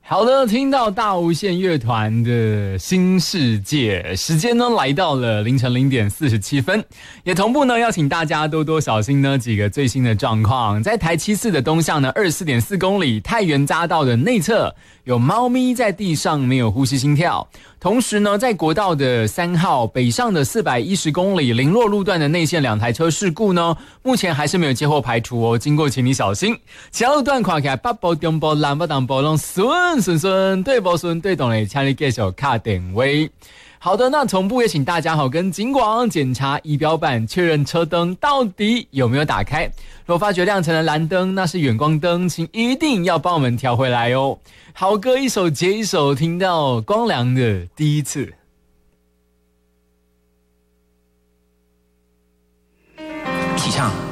好的，听到大无限乐团的新世界，时间呢来到了凌晨0:47，也同步呢要请大家多多小心呢几个最新的状况。在台74的东向呢24.4公里太原匝道的内侧有猫咪在地上没有呼吸心跳，同时呢在国道的3号北上的410公里林落路段的内线2台车事故呢，目前还是没有接获排除哦，经过请你小心。其他路段看起来北部、中部、南部、东部都顺，对不顺对懂嘞，请你继续卡电话。好的，那同步也请大家跟警广检查仪表板，确认车灯到底有没有打开。如果发觉亮成了蓝灯，那是远光灯，请一定要帮我们调回来哦。好歌一首接一首，听到光良的第一次。 起唱。